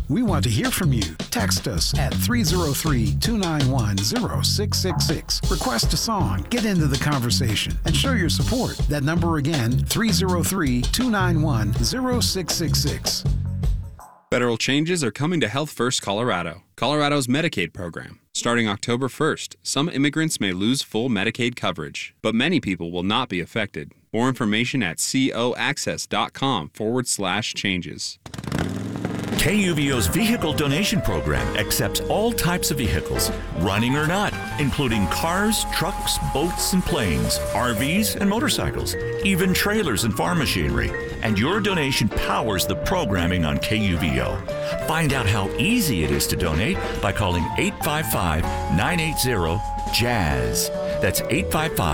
We want to hear from you. Text us at 303-291-0666. Request a song, get into the conversation, and show your support. That number again, 303-291-0666. Federal changes are coming to Health First Colorado, Colorado's Medicaid program. Starting October 1st, some immigrants may lose full Medicaid coverage, but many people will not be affected. More information at coaccess.com/changes. KUVO's vehicle donation program accepts all types of vehicles, running or not, including cars, trucks, boats, and planes, RVs, and motorcycles, even trailers and farm machinery. And your donation powers the programming on KUVO. Find out how easy it is to donate by calling 855-980-JAZZ. That's 855